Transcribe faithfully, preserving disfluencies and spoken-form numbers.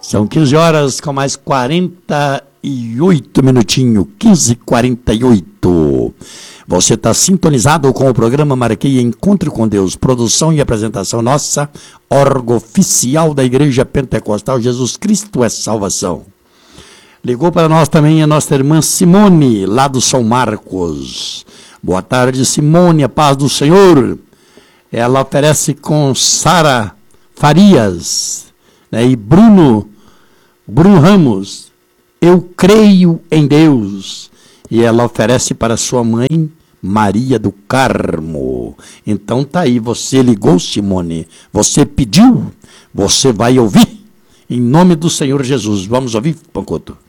São quinze horas com mais quarenta e oito minutinhos, quinze e quarenta e oito. Você está sintonizado com o programa Marquei Encontro com Deus, produção e apresentação nossa, órgão oficial da Igreja Pentecostal Jesus Cristo é Salvação. Ligou para nós também a nossa irmã Simone, lá do São Marcos. Boa tarde, Simone, a paz do Senhor. Ela oferece com Sara Farias, né, e Bruno, Bruno Ramos, eu creio em Deus. E ela oferece para sua mãe, Maria do Carmo. Então tá aí, você ligou, Simone, você pediu, você vai ouvir, em nome do Senhor Jesus. Vamos ouvir, Pancoto?